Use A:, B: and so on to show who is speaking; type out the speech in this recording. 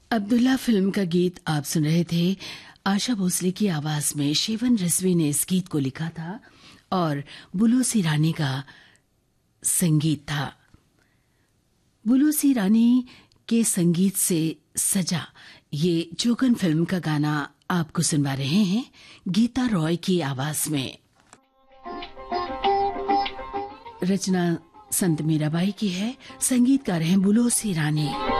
A: Abdullah film का गीत आप सुन रहे थे। आशा भोसले की आवाज में शेवन रिजवी ने इस गीत को लिखा था और बुलूसी रानी का संगीत था। बुलूसी रानी के संगीत से सजा ये जोगन फिल्म का गाना आपको सुनवा रहे हैं गीता रॉय की आवाज में। रचना संत मीराबाई की है, संगीतकार हैं बुलूसी रानी।